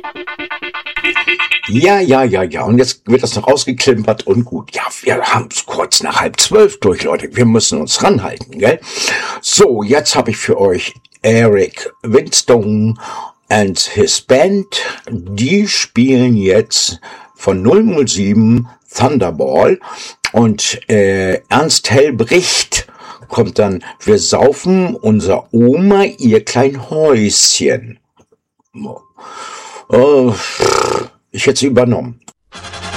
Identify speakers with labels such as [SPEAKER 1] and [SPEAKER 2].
[SPEAKER 1] Ja. Und jetzt wird das noch ausgeklimpert und gut. Ja, wir haben es kurz nach 11:30 durch, Leute. Wir müssen uns ranhalten, gell? So, jetzt habe ich für euch Eric Winstone and his Band. Die spielen jetzt von 007 Thunderball. Und Ernst Hellbricht kommt dann, wir saufen unser Oma ihr klein Häuschen. Ich hätte sie übernommen.